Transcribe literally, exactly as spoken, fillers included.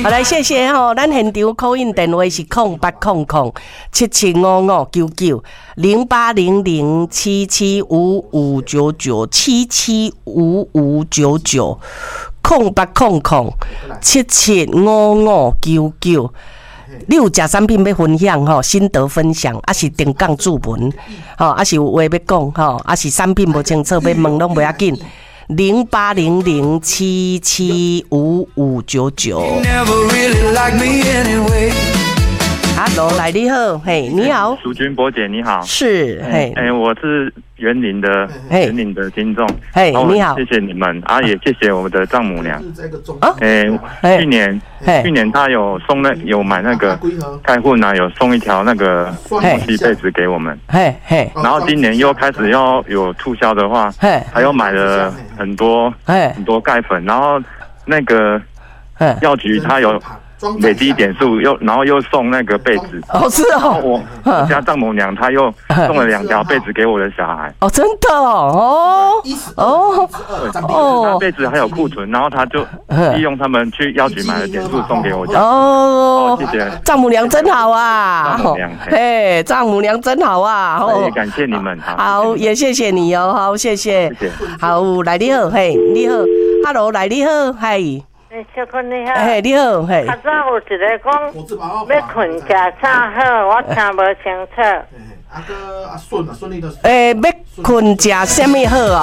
好来，谢谢吼、哦，咱现场 call in 电话是空八空空七七五五九九零八零零七七五五九九七七五五九九空八空空七七五五九九。你有食产品要分享吼，心得分享，还是定岗注文，吼，还是有话要讲吼，还是产品无清楚要问拢不要紧。零八零零七七五五九九。Hello， 来你好，嘿，你好， 淑君伯姐你好， 是，嘿， 哎、欸，我是园林的园林的听众， 嘿，你好， 谢谢你们啊，也谢谢我们的丈母娘， 啊， 哎、欸，去年去年他有送那有买那个开户呢，有送一条那个摩西被子给我们，嘿嘿，然后今年又开始要有促销的话，嘿，他又买了很多很多钙粉，然后那个药局他有。累积点数又，然后又送那个被子哦，是哦， 我我家丈母娘她又送了两条被子给我的小孩哦，真的哦，哦哦，被子还有库存，然后他就利用他们去药局买的点数送给我家哦， 谢谢丈母娘真好啊， 丈母娘， 嘿，丈母娘真好啊， 也感谢你们， 好，也谢谢你哦，好，谢谢， 谢谢， 好，来你好，嘿，你好 ，Hello， 来你好，嘿。 小坤你好， 嘿，你好，嘿。 较早有一个讲要困食啥好，我听无清楚。 啊个啊顺啊顺利的。诶，要困食什么好